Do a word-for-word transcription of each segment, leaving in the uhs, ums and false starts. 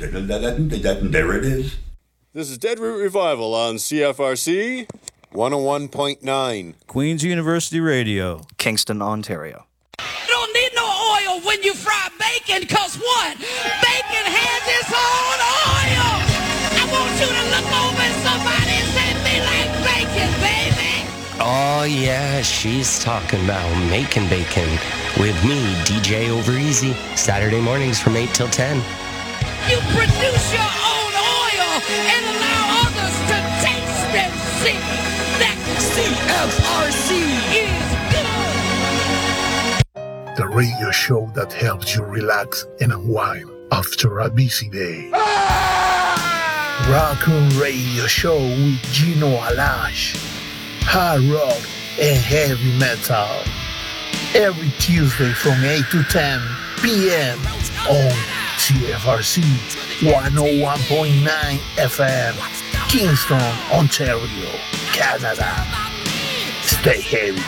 There it is. This is Deadroot Revival on C F R C one oh one point nine. Queen's University Radio, Kingston, Ontario. You don't need no oil when you fry bacon, cause what? Bacon has its own oil. I want you to look over at somebody and say, me like bacon, baby. Oh yeah, she's talking about making bacon with me, D J Over Easy, Saturday mornings from eight till ten. You produce your own oil and allow others to taste and see that C F R C is good. The radio show that helps you relax and unwind after a busy day. Raccoon Radio Show with Gino Alash. Hard rock and heavy metal. Every Tuesday from eight to ten p.m. on C F R C one oh one point nine F M, Kingston, Ontario, Canada. Stay heavy.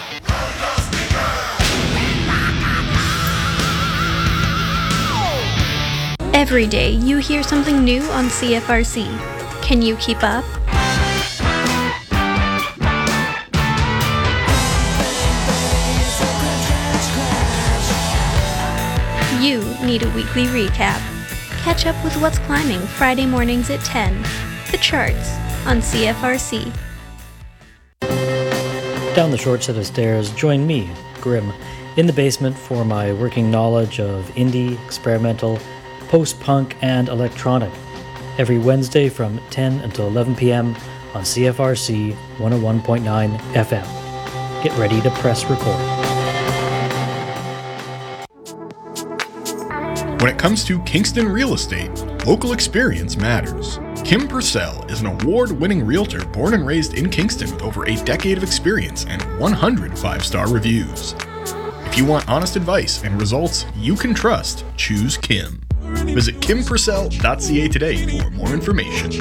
Every day you hear something new on C F R C. Can you keep up? You need a weekly recap. Catch up with what's climbing Friday mornings at ten. The charts on C F R C. Down the short set of stairs, join me, Grim, in the basement for my working knowledge of indie, experimental, post-punk, and electronic. Every Wednesday from ten until eleven p.m. on C F R C one oh one point nine F M. Get ready to press record. When it comes to Kingston real estate, local experience matters. Kim Purcell is an award-winning realtor born and raised in Kingston with over a decade of experience and one hundred five-star reviews. If you want honest advice and results you can trust, choose Kim. Visit kim purcell dot c a today for more information.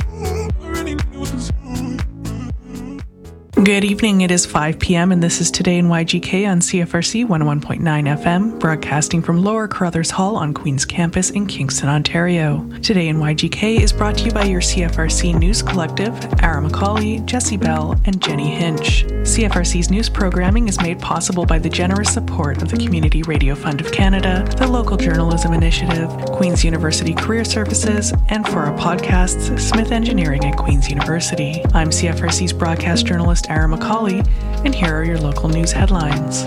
Good evening, it is five p.m. and this is Today in Y G K on C F R C one oh one point nine F M, broadcasting from Lower Carruthers Hall on Queen's Campus in Kingston, Ontario. Today in Y G K is brought to you by your C F R C News Collective, Ara Macaulay, Jesse Bell, and Jenny Hinch. C F R C's news programming is made possible by the generous support of the Community Radio Fund of Canada, the Local Journalism Initiative, Queen's University Career Services, and for our podcasts, Smith Engineering at Queen's University. I'm C F R C's broadcast journalist Ara Macaulay, and here are your local news headlines.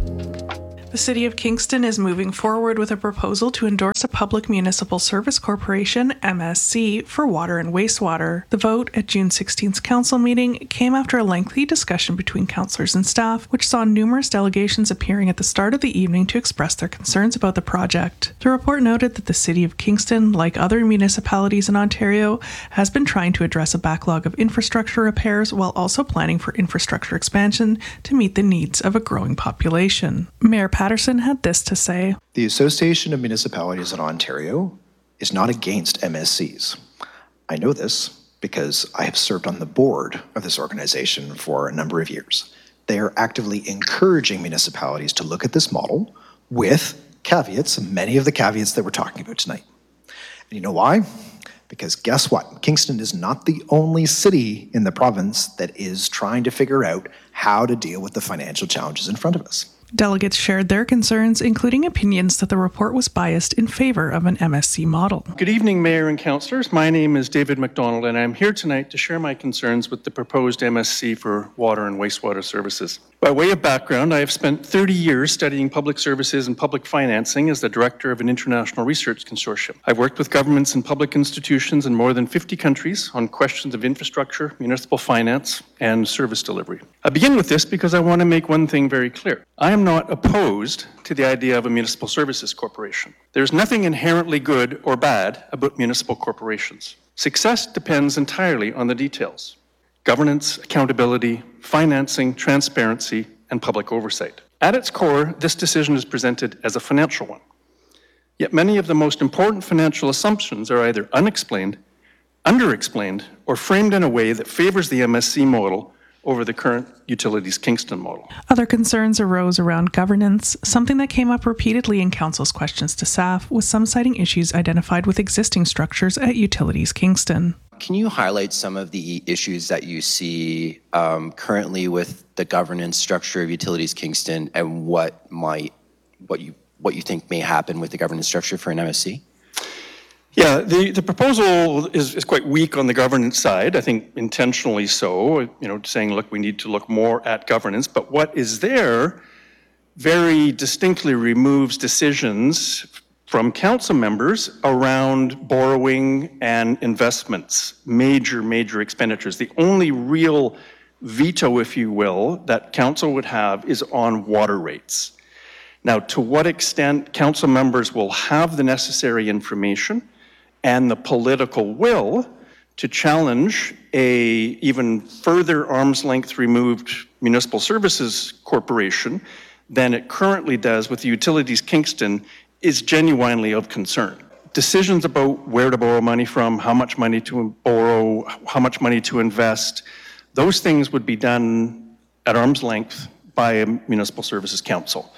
The City of Kingston is moving forward with a proposal to endorse a Public Municipal Service Corporation, M S C, for water and wastewater. The vote at June sixteenth council meeting came after a lengthy discussion between councillors and staff, which saw numerous delegations appearing at the start of the evening to express their concerns about the project. The report noted that the City of Kingston, like other municipalities in Ontario, has been trying to address a backlog of infrastructure repairs while also planning for infrastructure expansion to meet the needs of a growing population. Mayor Patterson had this to say. The Association of Municipalities in Ontario is not against M S Cs. I know this because I have served on the board of this organization for a number of years. They are actively encouraging municipalities to look at this model with caveats, many of the caveats that we're talking about tonight. And you know why? Because guess what? Kingston is not the only city in the province that is trying to figure out how to deal with the financial challenges in front of us. Delegates shared their concerns, including opinions that the report was biased in favor of an M S C model. Good evening, Mayor and Councillors. My name is David McDonald, and I'm here tonight to share my concerns with the proposed M S C for water and wastewater services. By way of background, I have spent thirty years studying public services and public financing as the director of an international research consortium. I've worked with governments and public institutions in more than fifty countries on questions of infrastructure, municipal finance, and service delivery. I begin with this because I want to make one thing very clear. I am not opposed to the idea of a municipal services corporation. There's nothing inherently good or bad about municipal corporations. Success depends entirely on the details: governance, accountability, financing, transparency, and public oversight. At its core, this decision is presented as a financial one. Yet many of the most important financial assumptions are either unexplained, underexplained, or framed in a way that favors the M S C model over the current Utilities Kingston model. Other concerns arose around governance, something that came up repeatedly in Council's questions to S A F, with some citing issues identified with existing structures at Utilities Kingston. Can you highlight some of the issues that you see um, currently with the governance structure of Utilities Kingston, and what might, what you what you think may happen with the governance structure for an M S C? Yeah, the, the proposal is, is quite weak on the governance side, I think intentionally so, you know, saying, look, we need to look more at governance, but what is there very distinctly removes decisions from council members around borrowing and investments, major, major expenditures. The only real veto, if you will, that council would have is on water rates. Now, to what extent council members will have the necessary information and the political will to challenge a even further arm's length removed municipal services corporation than it currently does with the Utilities Kingston is genuinely of concern. Decisions about where to borrow money from, how much money to borrow, how much money to invest, those things would be done at arm's length by a municipal services council.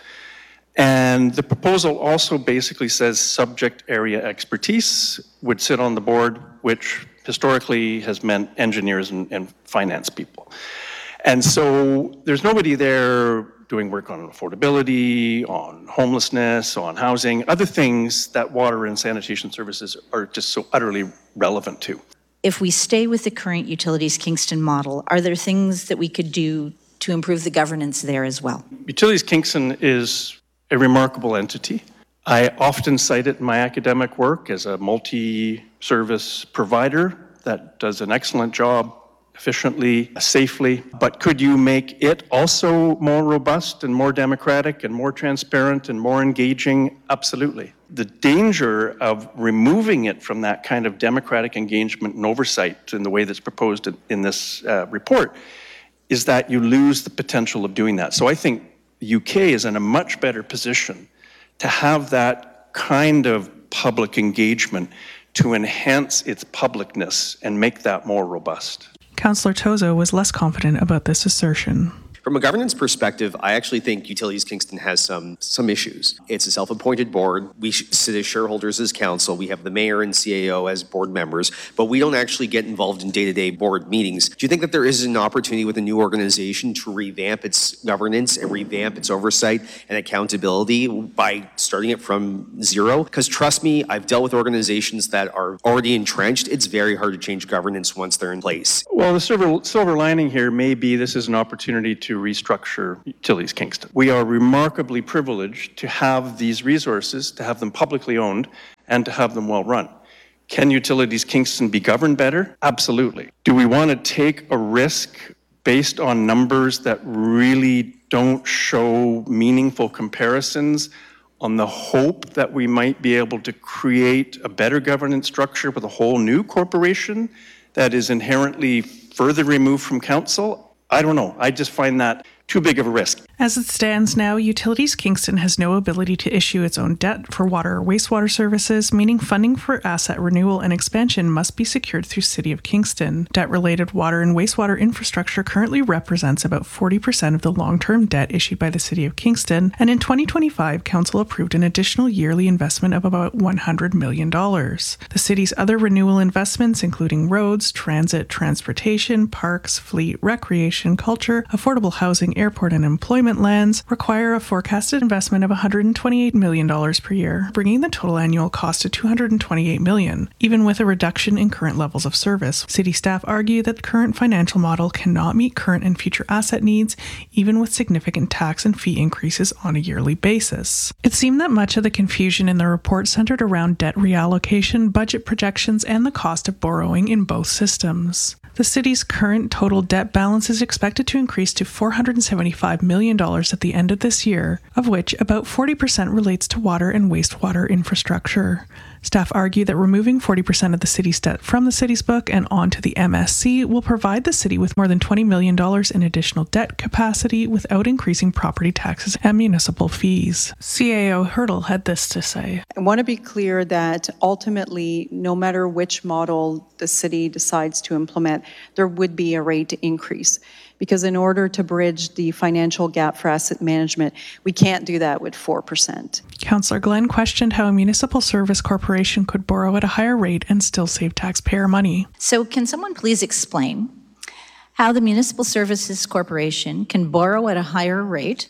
And the proposal also basically says subject area expertise would sit on the board, which historically has meant engineers and, and finance people. And so there's nobody there doing work on affordability, on homelessness, on housing, other things that water and sanitation services are just so utterly relevant to. If we stay with the current Utilities Kingston model, are there things that we could do to improve the governance there as well? Utilities Kingston is a remarkable entity. I often cite it in my academic work as a multi-service provider that does an excellent job efficiently, safely. But could you make it also more robust and more democratic and more transparent and more engaging? Absolutely. The danger of removing it from that kind of democratic engagement and oversight in the way that's proposed in this uh, report is that you lose the potential of doing that. So I think the U K is in a much better position to have that kind of public engagement to enhance its publicness and make that more robust. Councillor Tozo was less confident about this assertion. From a governance perspective, I actually think Utilities Kingston has some some issues. It's a self-appointed board. We sit as shareholders as council. We have the mayor and C A O as board members, but we don't actually get involved in day-to-day board meetings. Do you think that there is an opportunity with a new organization to revamp its governance and revamp its oversight and accountability by starting it from zero? Because trust me, I've dealt with organizations that are already entrenched. It's very hard to change governance once they're in place. Well, the silver, silver lining here may be this is an opportunity to restructure Utilities Kingston. We are remarkably privileged to have these resources, to have them publicly owned, and to have them well run. Can Utilities Kingston be governed better? Absolutely. Do we want to take a risk based on numbers that really don't show meaningful comparisons on the hope that we might be able to create a better governance structure with a whole new corporation that is inherently further removed from council? I don't know. I just find that too big of a risk. As it stands now, Utilities Kingston has no ability to issue its own debt for water or wastewater services, meaning funding for asset renewal and expansion must be secured through City of Kingston. Debt-related water and wastewater infrastructure currently represents about forty percent of the long-term debt issued by the City of Kingston, and in twenty twenty-five, Council approved an additional yearly investment of about one hundred million dollars. The city's other renewal investments, including roads, transit, transportation, parks, fleet, recreation, culture, affordable housing, airport, and employment lands, require a forecasted investment of one hundred twenty-eight million dollars per year, bringing the total annual cost to two hundred twenty-eight million dollars. Even with a reduction in current levels of service, city staff argue that the current financial model cannot meet current and future asset needs, even with significant tax and fee increases on a yearly basis. It seemed that much of the confusion in the report centered around debt reallocation, budget projections, and the cost of borrowing in both systems. The city's current total debt balance is expected to increase to four hundred seventy-five million dollars at the end of this year, of which about forty percent relates to water and wastewater infrastructure. Staff argue that removing forty percent of the city's debt from the city's book and onto the M S C will provide the city with more than twenty million dollars in additional debt capacity without increasing property taxes and municipal fees. C A O Hurdle had this to say. I want to be clear that ultimately, no matter which model the city decides to implement, there would be a rate increase. Because in order to bridge the financial gap for asset management, we can't do that with four percent. Councillor Glenn questioned how a municipal service corporation could borrow at a higher rate and still save taxpayer money. So can someone please explain how the Municipal Services Corporation can borrow at a higher rate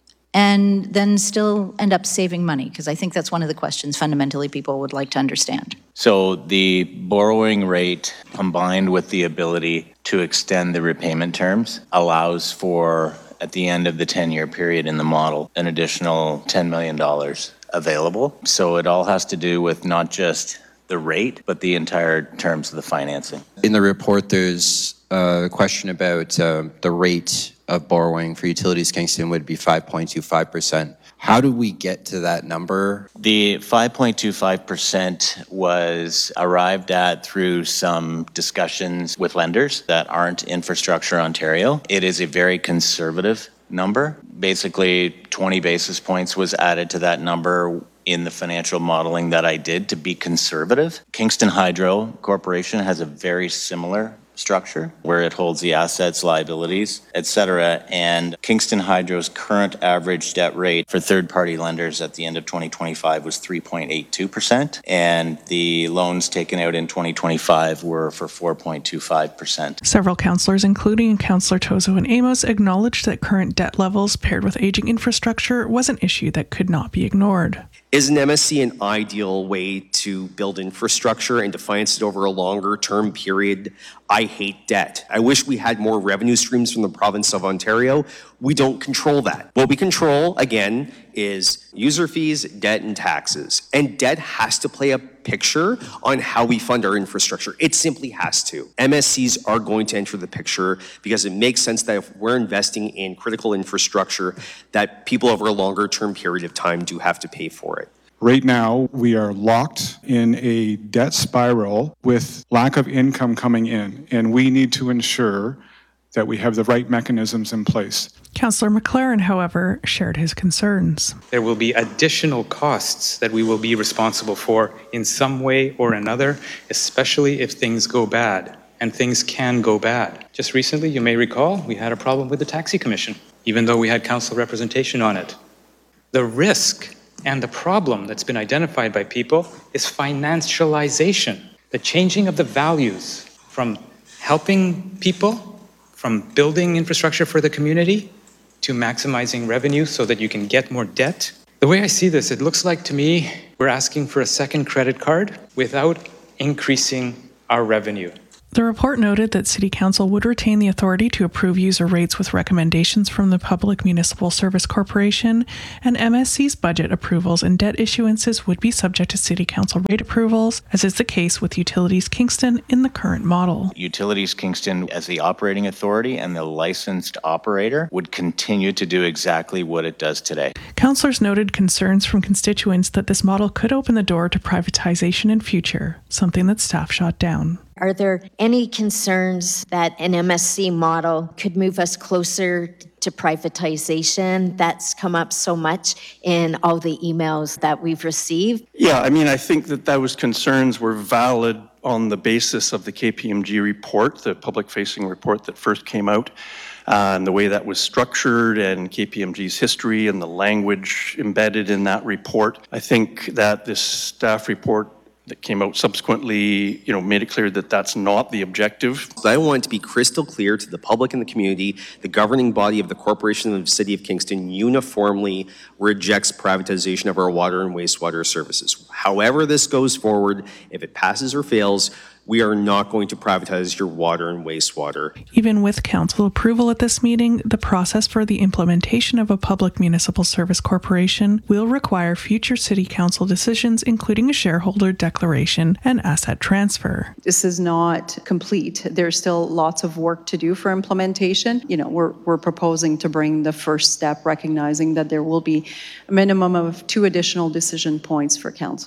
and then still end up saving money? Because I think that's one of the questions fundamentally people would like to understand. So the borrowing rate combined with the ability to extend the repayment terms allows for, at the end of the ten-year period in the model, an additional ten million dollars available. So it all has to do with not just the rate, but the entire terms of the financing. In the report, there's a question about uh, the rate of borrowing for Utilities Kingston would be five point two five percent. How do we get to that number? The five point two five percent was arrived at through some discussions with lenders that aren't Infrastructure Ontario. It is a very conservative number. Basically, twenty basis points was added to that number in the financial modeling that I did to be conservative. Kingston Hydro Corporation has a very similar structure where it holds the assets, liabilities, et cetera. And Kingston Hydro's current average debt rate for third-party lenders at the end of twenty twenty-five was three point eight two percent, and the loans taken out in twenty twenty-five were for four point two five percent. Several councillors, including Councillor Tozo and Amos, acknowledged that current debt levels paired with aging infrastructure was an issue that could not be ignored. Is an M S C an ideal way to build infrastructure and to finance it over a longer term period? I hate debt. I wish we had more revenue streams from the province of Ontario. We don't control that. What we control, again, is user fees, debt, and taxes. And debt has to play a picture on how we fund our infrastructure. It simply has to. M S Cs are going to enter the picture because it makes sense that if we're investing in critical infrastructure, that people over a longer term period of time do have to pay for it. Right now, we are locked in a debt spiral with lack of income coming in, and we need to ensure that we have the right mechanisms in place. Councillor McLaren, however, shared his concerns. There will be additional costs that we will be responsible for in some way or another, especially if things go bad, and things can go bad. Just recently, you may recall, we had a problem with the Taxi Commission, even though we had council representation on it. The risk and the problem that's been identified by people is financialization, the changing of the values from helping people, from building infrastructure for the community, to maximizing revenue so that you can get more debt. The way I see this, it looks like to me we're asking for a second credit card without increasing our revenue. The report noted that City Council would retain the authority to approve user rates with recommendations from the Public Municipal Service Corporation, and M S C's budget approvals and debt issuances would be subject to City Council rate approvals, as is the case with Utilities Kingston in the current model. Utilities Kingston, as the operating authority and the licensed operator, would continue to do exactly what it does today. Councillors noted concerns from constituents that this model could open the door to privatization in future, something that staff shot down. Are there any concerns that an M S C model could move us closer to privatization? That's come up so much in all the emails that we've received. Yeah, I mean, I think that those concerns were valid on the basis of the K P M G report, the public-facing report that first came out, uh, and the way that was structured, and K P M G's history and the language embedded in that report. I think that this staff report that came out subsequently, you know, made it clear that that's not the objective. I want to be crystal clear to the public and the community, the governing body of the Corporation of the City of Kingston uniformly rejects privatization of our water and wastewater services. However this goes forward, if it passes or fails, we are not going to privatize your water and wastewater. Even with council approval at this meeting, the process for the implementation of a public municipal service corporation will require future city council decisions, including a shareholder declaration and asset transfer. This is not complete. There's still lots of work to do for implementation. You know, we're, we're proposing to bring the first step, recognizing that there will be a minimum of two additional decision points for council.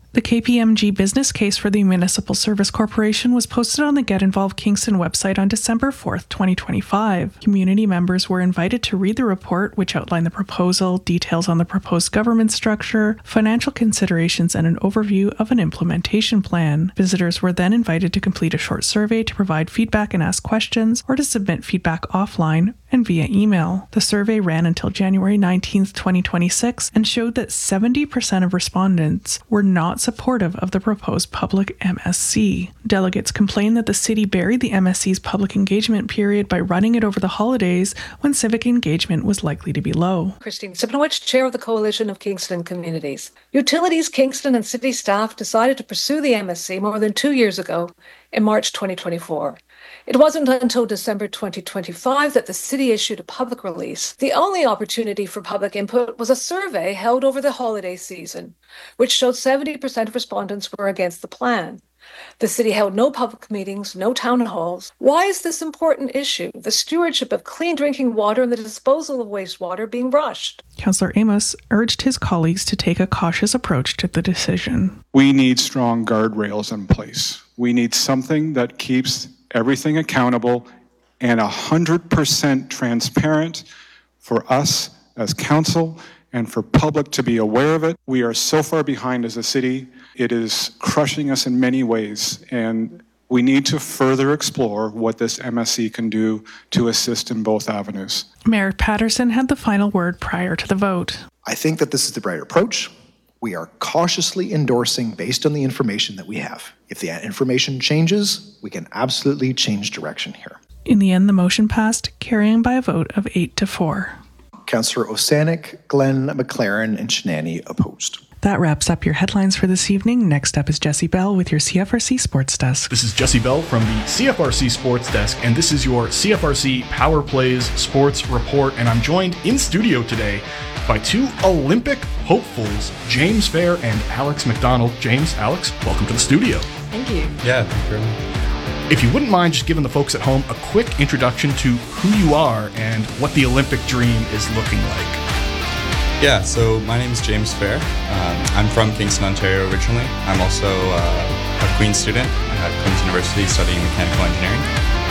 The K P M G business case for the Municipal Service Corporation was posted on the Get Involved Kingston website on December fourth, twenty twenty-five. Community members were invited to read the report, which outlined the proposal, details on the proposed government structure, financial considerations, and an overview of an implementation plan. Visitors were then invited to complete a short survey to provide feedback and ask questions, or to submit feedback offline and via email. The survey ran until January nineteenth, twenty twenty-six, and showed that seventy percent of respondents were not supportive of the proposed public M S C. Delegates complained that the city buried the M S C's public engagement period by running it over the holidays when civic engagement was likely to be low. Christine Sipnowicz, Chair of the Coalition of Kingston Communities. Utilities Kingston and city staff decided to pursue the M S C more than two years ago in March twenty twenty-four. It wasn't until December twenty twenty-five that the city issued a public release. The only opportunity for public input was a survey held over the holiday season, which showed seventy percent of respondents were against the plan. The city held no public meetings, no town halls. Why is this important issue, the stewardship of clean drinking water and the disposal of wastewater, being rushed? Councillor Amos urged his colleagues to take a cautious approach to the decision. We need strong guardrails in place. We need something that keeps everything accountable and one hundred percent transparent for us as council and for public to be aware of it. We are so far behind as a city. It is crushing us in many ways, and we need to further explore what this M S C can do to assist in both avenues. Mayor Patterson had the final word prior to the vote. I think that this is the right approach. We are cautiously endorsing based on the information that we have. If the information changes, we can absolutely change direction here. In the end, the motion passed, carrying by a vote of eight to four. Councillor Osanik, Glenn, McLaren, and Shinani opposed. That wraps up your headlines for this evening. Next up is Jesse Bell with your C F R C Sports Desk. This is Jesse Bell from the C F R C Sports Desk, and this is your C F R C Power Plays Sports Report, and I'm joined in studio today by two Olympic hopefuls, James Fair and Alex McDonald. James, Alex, welcome to the studio. Thank you. Yeah, thank you very much. If you wouldn't mind just giving the folks at home a quick introduction to who you are and what the Olympic dream is looking like. Yeah, so my name is James Fair. Um, I'm from Kingston, Ontario originally. I'm also uh, a Queen's student at Queen's University studying mechanical engineering.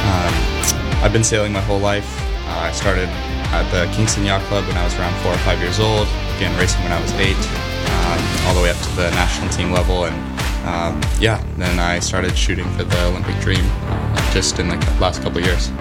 Um, I've been sailing my whole life. Uh, I started at the Kingston Yacht Club when I was around four or five years old, began racing when I was eight, um, all the way up to the national team level, and um, yeah, then I started shooting for the Olympic dream uh, just in the last couple of years.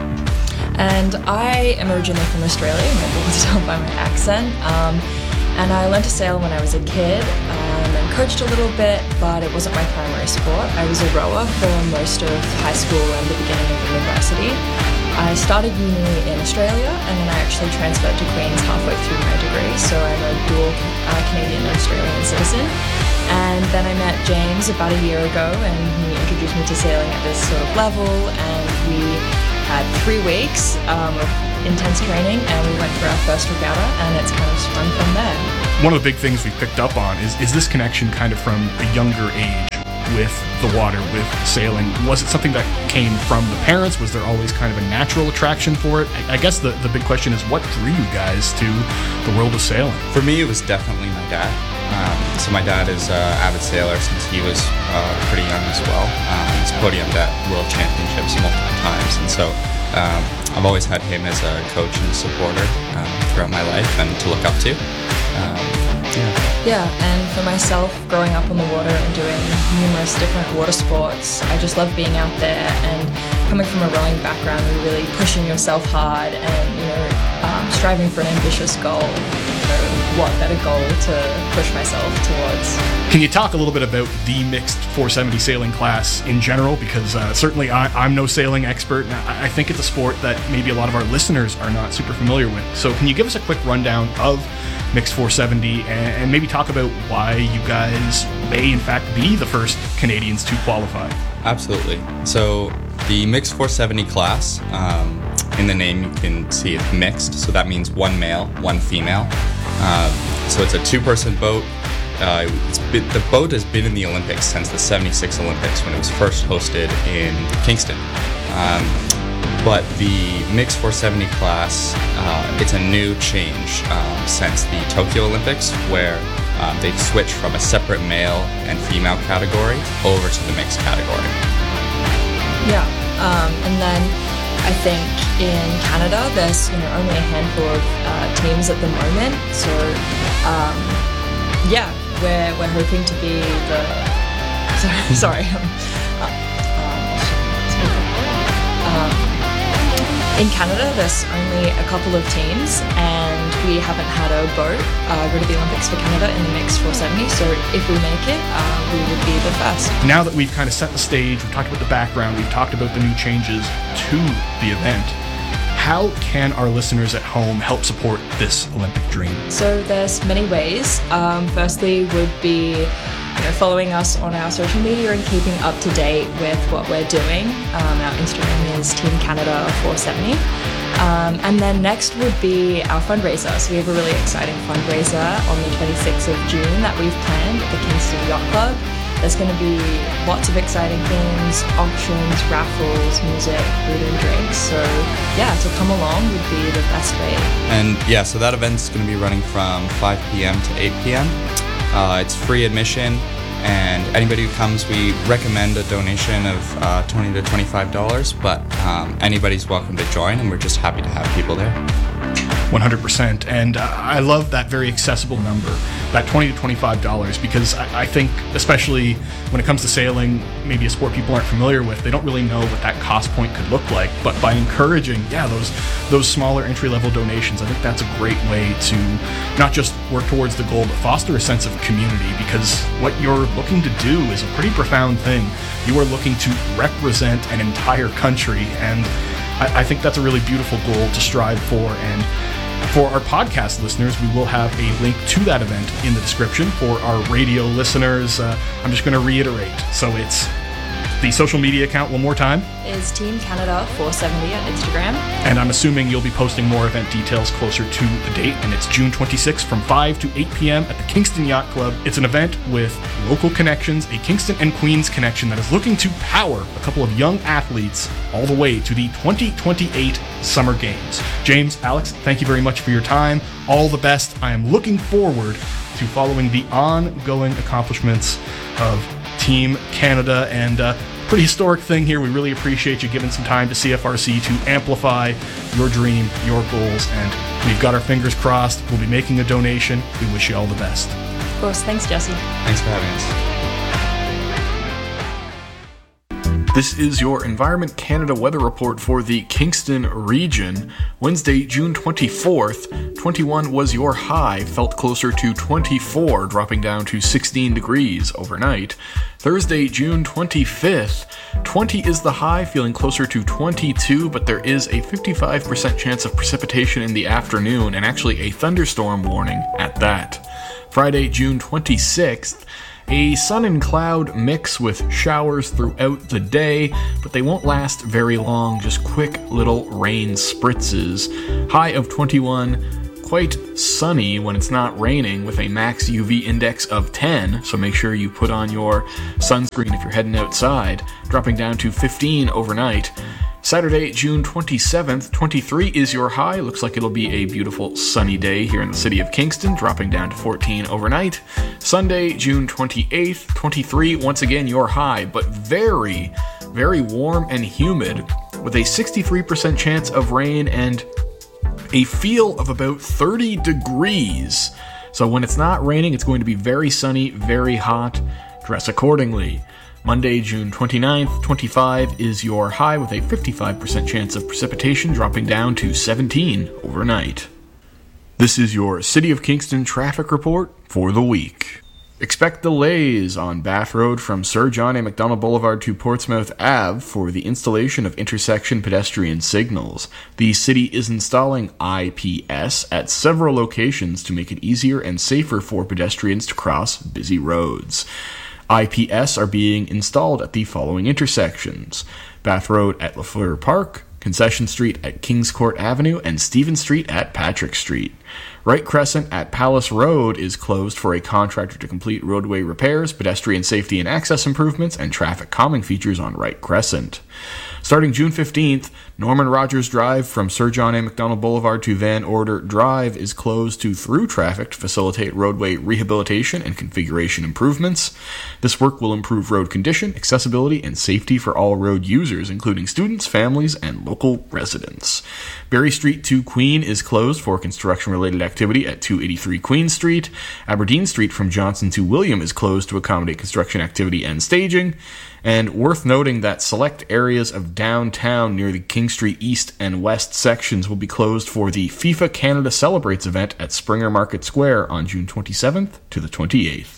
And I am originally from Australia, you might be able to tell by my accent, um, and I learned to sail when I was a kid, um, and coached a little bit, but it wasn't my primary sport. I was a rower for most of high school and the beginning of university. I started uni in Australia, and then I actually transferred to Queen's halfway through my degree, so I'm a dual uh, Canadian and Australian citizen. And then I met James about a year ago, and he introduced me to sailing at this sort of level, and we had three weeks um, of intense training, and we went for our first regatta, and it's kind of sprung from there. One of the big things we picked up on is, is this connection kind of from a younger age with the water, with sailing. Was it something that came from the parents? Was there always kind of a natural attraction for it? I, I guess the, the big question is, what drew you guys to the world of sailing? For me, it was definitely my dad. Um, so my dad is an avid sailor since he was uh, pretty young as well. Um, he's podiumed at World Championships multiple times, and so um, I've always had him as a coach and supporter um, throughout my life and to look up to. Um, yeah. Yeah, and for myself, growing up on the water and doing numerous different water sports, I just love being out there, and coming from a rowing background, and really pushing yourself hard and, you know, um, striving for an ambitious goal. You know, what better goal to push myself towards? Can you talk a little bit about the mixed four seventy sailing class in general? Because uh, certainly I, I'm no sailing expert, and I, I think it's a sport that maybe a lot of our listeners are not super familiar with. So can you give us a quick rundown of Mixed four seventy, and, and maybe talk about why you guys may in fact be the first Canadians to qualify? Absolutely. So the Mixed four seventy class, um, in the name you can see it's mixed, so that means one male, one female. Um, so it's a two-person boat. Uh, it's been, the boat has been in the Olympics since the seventy-six Olympics when it was first hosted in Kingston. Um, But the Mixed four seventy class, uh, it's a new change um, since the Tokyo Olympics, where Um, they've switched from a separate male and female category over to the mixed category. Yeah, um, and then I think in Canada there's you know only a handful of uh, teams at the moment, so um, yeah, we're we're hoping to be the sorry sorry. Um, in Canada, there's only a couple of teams, and we haven't had a boat uh, go to the Olympics for Canada in the mixed four seventy. So if we make it, uh, we would be the first. Now that we've kind of set the stage, we've talked about the background, we've talked about the new changes to the event, how can our listeners at home help support this Olympic dream? So there's many ways. Um, firstly would be you know, following us on our social media and keeping up to date with what we're doing. Um, our Instagram is Team Canada four seventy. Um, and then next would be our fundraiser. So we have a really exciting fundraiser on the twenty-sixth of June that we've planned at the Kingston Yacht Club. There's going to be lots of exciting things, auctions, raffles, music, food and drinks. So yeah, to come along would be the best way. And yeah, so that event's going to be running from five p.m. to eight p.m. Uh, it's free admission, and anybody who comes, we recommend a donation of uh, twenty to twenty-five dollars, but um, anybody's welcome to join, and we're just happy to have people there. one hundred percent. And uh, I love that very accessible number, that twenty to twenty-five dollars, because I, I think, especially when it comes to sailing, maybe a sport people aren't familiar with, they don't really know what that cost point could look like. But by encouraging, yeah, those those smaller entry-level donations, I think that's a great way to not just work towards the goal, but foster a sense of community, because what you're looking to do is a pretty profound thing. You are looking to represent an entire country, and I, I think that's a really beautiful goal to strive for. And for our podcast listeners, we will have a link to that event in the description. For our radio listeners, uh, I'm just going to reiterate. So it's the social media account one more time. Is Team Canada four seventy at Instagram. And I'm assuming you'll be posting more event details closer to the date. And it's June twenty-sixth from five to eight p.m. at the Kingston Yacht Club. It's an event with local connections, a Kingston and Queens connection that is looking to power a couple of young athletes all the way to the twenty twenty-eight Summer Games. James, Alex, thank you very much for your time. All the best. I am looking forward to following the ongoing accomplishments of Team Canada, and uh, pretty historic thing here. We really appreciate you giving some time to C F R C to amplify your dream, your goals, and we've got our fingers crossed. We'll be making a donation. We wish you all the best. Of course. Thanks, Jesse. Thanks for having us. This is your Environment Canada weather report for the Kingston region. Wednesday, June twenty-fourth, twenty-one was your high, felt closer to twenty-four, dropping down to sixteen degrees overnight. Thursday, June twenty-fifth, twenty is the high, feeling closer to twenty-two, but there is a fifty-five percent chance of precipitation in the afternoon, and actually a thunderstorm warning at that. Friday, June twenty-sixth, a sun and cloud mix with showers throughout the day, but they won't last very long, just quick little rain spritzes. High of twenty-one, quite sunny when it's not raining, with a max U V index of ten, so make sure you put on your sunscreen if you're heading outside, dropping down to fifteen overnight. Saturday, June twenty-seventh, twenty-three is your high. Looks like it'll be a beautiful sunny day here in the city of Kingston, dropping down to fourteen overnight. Sunday, June twenty-eighth, twenty-three, once again your high, but very, very warm and humid, with a sixty-three percent chance of rain and a feel of about thirty degrees. So when it's not raining, it's going to be very sunny, very hot. Dress accordingly. Monday, June twenty-ninth, twenty-five is your high, with a fifty-five percent chance of precipitation, dropping down to seventeen overnight. This is your City of Kingston traffic report for the week. Expect delays on Bath Road from Sir John A. Macdonald Boulevard to Portsmouth Avenue for the installation of intersection pedestrian signals. The city is installing I P S at several locations to make it easier and safer for pedestrians to cross busy roads. I P S are being installed at the following intersections: Bath Road at Lafleur Park, Concession Street at Kings Court Avenue, and Stephen Street at Patrick Street. Wright Crescent at Palace Road is closed for a contractor to complete roadway repairs, pedestrian safety and access improvements, and traffic calming features on Wright Crescent. Starting June fifteenth, Norman Rogers Drive from Sir John A. Macdonald Boulevard to Van Order Drive is closed to through traffic to facilitate roadway rehabilitation and configuration improvements. This work will improve road condition, accessibility, and safety for all road users, including students, families, and local residents. Berry Street to Queen is closed for construction-related activity at two eighty-three Queen Street. Aberdeen Street from Johnson to William is closed to accommodate construction activity and staging. And worth noting that select areas of downtown near the King Street East and West sections will be closed for the FIFA Canada Celebrates event at Springer Market Square on June twenty-seventh to the twenty-eighth.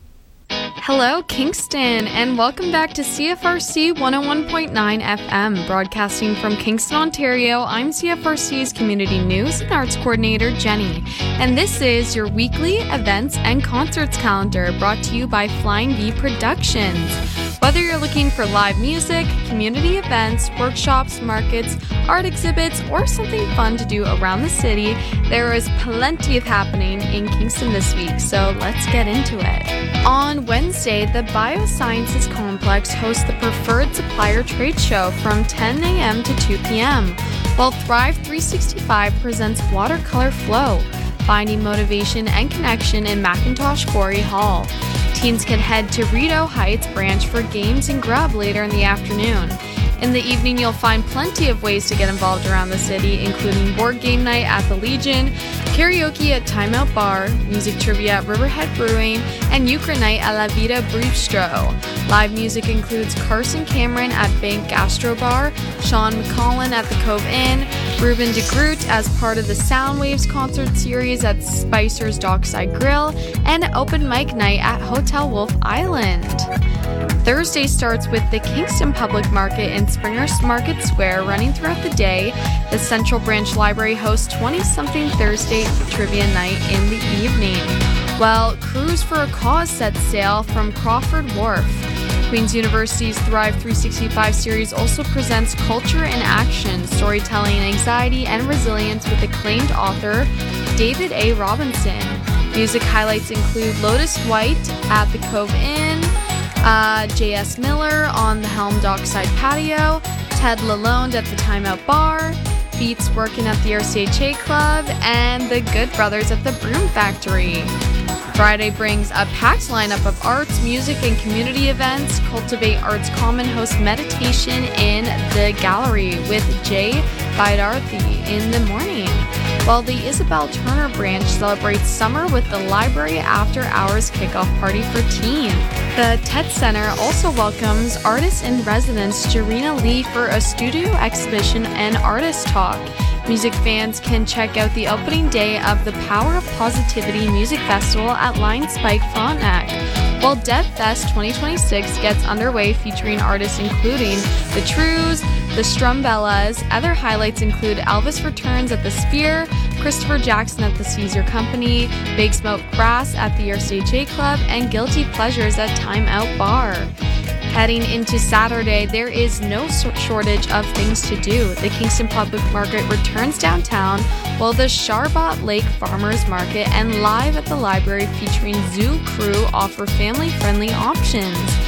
Hello, Kingston, and welcome back to C F R C one oh one point nine F M. Broadcasting from Kingston, Ontario, I'm C F R C's Community News and Arts Coordinator, Jenny. And this is your weekly events and concerts calendar brought to you by Flying V Productions. Whether you're looking for live music, community events, workshops, markets, art exhibits, or something fun to do around the city, there is plenty of happening in Kingston this week, so let's get into it. On Wednesday, the Biosciences Complex hosts the Preferred Supplier Trade Show from ten a.m. to two p.m., while Thrive three sixty-five presents Watercolor Flow, finding motivation and connection in Macintosh Quarry Hall. Teens can head to Rideau Heights branch for games and grub later in the afternoon. In the evening, you'll find plenty of ways to get involved around the city, including board game night at the Legion, karaoke at Time Out Bar, music trivia at Riverhead Brewing, and euchre night at La Vida Bistro. Live music includes Carson Cameron at Bank Gastro Bar, Sean McCollin at the Cove Inn, Ruben de Groot as part of the Soundwaves concert series at Spicer's Dockside Grill, and open mic night at Hotel Wolf Island. Thursday starts with the Kingston Public Market in Springer Market Square running throughout the day. The Central Branch Library hosts twenty-something Thursday Trivia Night in the evening, while Cruise for a Cause sets sail from Crawford Wharf. Queen's University's Thrive three sixty-five series also presents Culture in Action, Storytelling, Anxiety, and Resilience with acclaimed author David A. Robinson. Music highlights include Lotus White at the Cove Inn, Uh, J S Miller on the Helm Dockside Patio, Ted Lalonde at the Time Out Bar, Beats working at the R C H A Club, and the Good Brothers at the Broom Factory. Friday brings a packed lineup of arts, music, and community events. Cultivate Arts Common hosts meditation in the gallery with Jay Baidarthi in the morning, while the Isabel Turner branch celebrates summer with the library after-hours kickoff party for teens. The Ted Center also welcomes artist-in-residence Jarena Lee for a studio exhibition and artist talk. Music fans can check out the opening day of the Power of Positivity Music Festival at Lion Spike Frontenac, while Dev Fest twenty twenty-six gets underway featuring artists including The Trues, The Strumbellas. Other highlights include Elvis Returns at the Sphere, Christopher Jackson at the Caesar Company, Big Smoke Brass at the R C H A Club, and Guilty Pleasures at Time Out Bar. Heading into Saturday, there is no shortage of things to do. The Kingston Public Market returns downtown, while the Sharbot Lake Farmers Market and Live at the Library featuring Zoo Crew offer family-friendly options.